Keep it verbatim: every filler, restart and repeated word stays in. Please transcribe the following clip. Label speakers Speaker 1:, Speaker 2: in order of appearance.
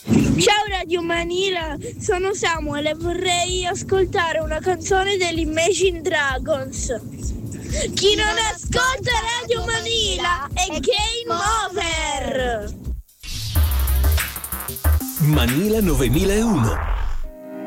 Speaker 1: Ciao Radio Manila, sono Samuel e vorrei ascoltare una canzone degli Imagine Dragons. Chi non ascolta Radio Manila è game over!
Speaker 2: Manila novemilauno.